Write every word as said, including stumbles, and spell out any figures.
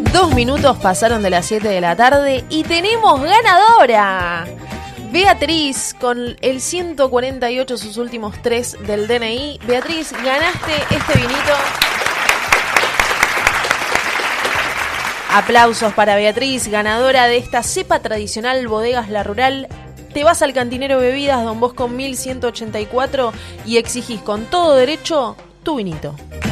Dos minutos pasaron de las siete de la tarde y tenemos ganadora. Beatriz, con el ciento cuarenta y ocho, sus últimos tres del D N I. Beatriz, ganaste este vinito. Aplausos para Beatriz, ganadora de esta cepa tradicional Bodegas La Rural. Te vas al Cantinero Bebidas Don Bosco mil ciento ochenta y cuatro y exigís con todo derecho tu vinito.